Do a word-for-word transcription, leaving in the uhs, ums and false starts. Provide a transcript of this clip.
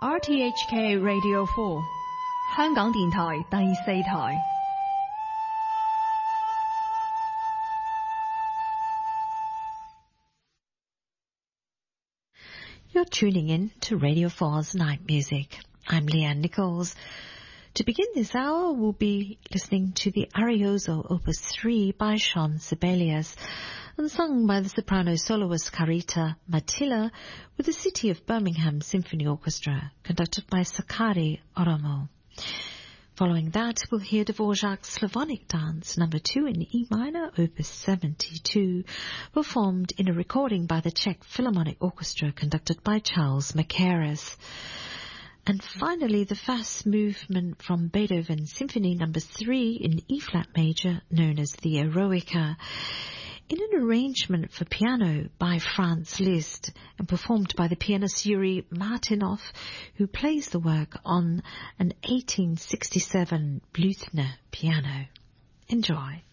R T H K Radio four 香港電台第四台。 You're tuning in to Radio four's Night Music. I'm Leanne Nichols. To begin this hour, we'll be listening to the Arioso Opus three by Shawn Sibelius, and sung by the soprano soloist Carita Matilla with the City of Birmingham Symphony Orchestra, conducted by Sakari Oromo. Following that, we'll hear Dvorak's Slavonic Dance number two in E minor, Opus seventy-two, performed in a recording by the Czech Philharmonic Orchestra, conducted by Charles Mackerras. And finally, the fast movement from Beethoven's Symphony number three in E-flat major, known as the Eroica, in an arrangement for piano by Franz Liszt and performed by the pianist Yuri Martynov, who plays the work on an eighteen sixty-seven Blüthner piano. Enjoy.